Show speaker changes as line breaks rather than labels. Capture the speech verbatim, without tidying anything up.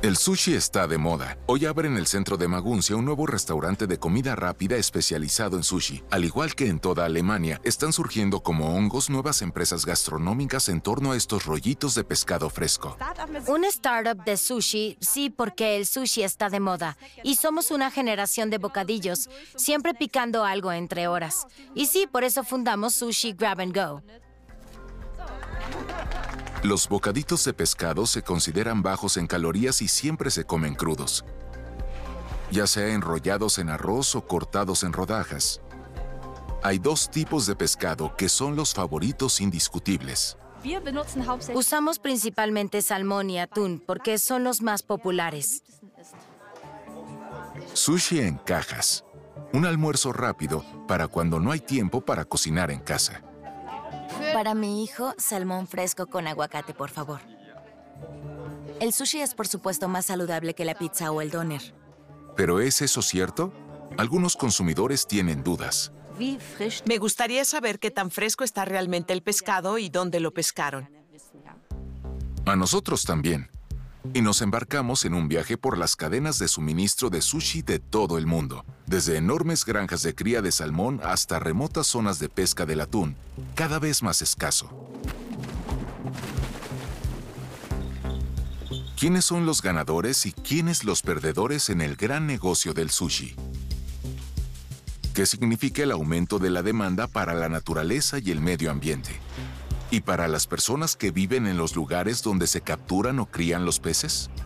El sushi está de moda. Hoy abre en el centro de Maguncia un nuevo restaurante de comida rápida especializado en sushi. Al igual que en toda Alemania, están surgiendo como hongos nuevas empresas gastronómicas en torno a estos rollitos de pescado fresco.
Un startup de sushi, sí, porque el sushi está de moda. Y somos una generación de bocadillos, siempre picando algo entre horas. Y sí, por eso fundamos Sushi Grab and Go.
Los bocaditos de pescado se consideran bajos en calorías y siempre se comen crudos, ya sea enrollados en arroz o cortados en rodajas. Hay dos tipos de pescado que son los favoritos indiscutibles.
Usamos principalmente salmón y atún porque son los más populares.
Sushi en cajas. Un almuerzo rápido para cuando no hay tiempo para cocinar en casa.
Para mi hijo, salmón fresco con aguacate, por favor. El sushi es, por supuesto, más saludable que la pizza o el doner.
¿Pero es eso cierto? Algunos consumidores tienen dudas.
Me gustaría saber qué tan fresco está realmente el pescado y dónde lo pescaron.
A nosotros también. Y nos embarcamos en un viaje por las cadenas de suministro de sushi de todo el mundo, desde enormes granjas de cría de salmón hasta remotas zonas de pesca del atún, cada vez más escaso. ¿Quiénes son los ganadores y quiénes los perdedores en el gran negocio del sushi? ¿Qué significa el aumento de la demanda para la naturaleza y el medio ambiente? ¿Y para las personas que viven en los lugares donde se capturan o crían los peces?